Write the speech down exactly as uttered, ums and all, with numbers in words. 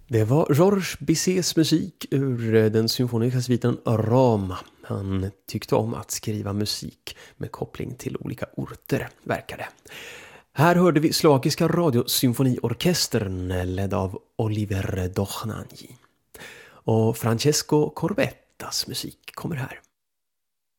Det var Georges Bizets musik ur den symfoniska sviten Roma. Han tyckte om att skriva musik med koppling till olika orter, verkade. Här hörde vi Slovakiska radiosymfoniorkestern ledd av Oliver Dochnani. Och Francesco Corbettas musik kommer här.